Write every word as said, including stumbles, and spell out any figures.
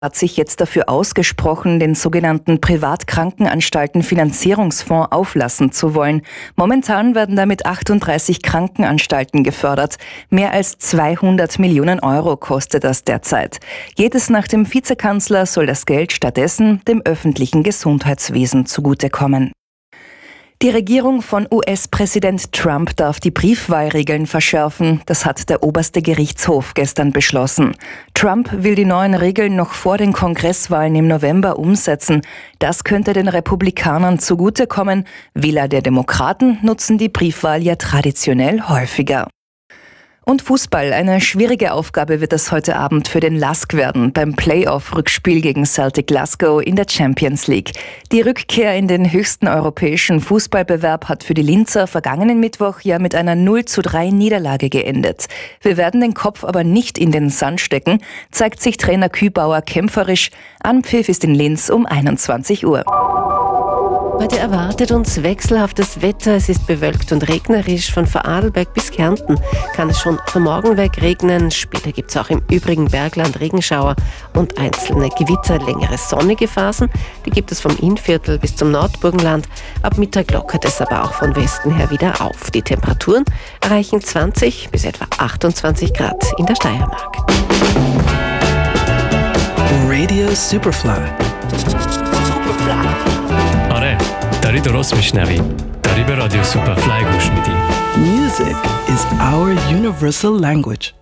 hat sich jetzt dafür ausgesprochen, den sogenannten Privatkrankenanstalten-Finanzierungsfonds auflassen zu wollen. Momentan werden damit achtunddreißig Krankenanstalten gefördert. Mehr als zweihundert Millionen Euro kostet das derzeit. Jedes nach dem Vizekanzler soll das Geld stattdessen dem öffentlichen Gesundheitswesen zugutekommen. Die Regierung von U S-Präsident Trump darf die Briefwahlregeln verschärfen. Das hat der oberste Gerichtshof gestern beschlossen. Trump will die neuen Regeln noch vor den Kongresswahlen im November umsetzen. Das könnte den Republikanern zugutekommen. Wähler der Demokraten nutzen die Briefwahl ja traditionell häufiger. Und Fußball. Eine schwierige Aufgabe wird es heute Abend für den Lask werden beim Playoff-Rückspiel gegen Celtic Glasgow in der Champions League. Die Rückkehr in den höchsten europäischen Fußballbewerb hat für die Linzer vergangenen Mittwoch ja mit einer null zu drei Niederlage geendet. Wir werden den Kopf aber nicht in den Sand stecken, zeigt sich Trainer Kübauer kämpferisch. Anpfiff ist in Linz um einundzwanzig Uhr. Heute erwartet uns wechselhaftes Wetter. Es ist bewölkt und regnerisch. Von Vorarlberg bis Kärnten kann es schon von morgen weg regnen. Später gibt es auch im übrigen Bergland Regenschauer und einzelne Gewitter. Längere sonnige Phasen, die gibt es vom Innviertel bis zum Nordburgenland. Ab Mittag lockert es aber auch von Westen her wieder auf. Die Temperaturen erreichen zwanzig bis etwa achtundzwanzig Grad in der Steiermark. Radio Superfly. آره داری درست میشنوی داری به رادیو سوپرفلای گوش میدی Music is our universal language.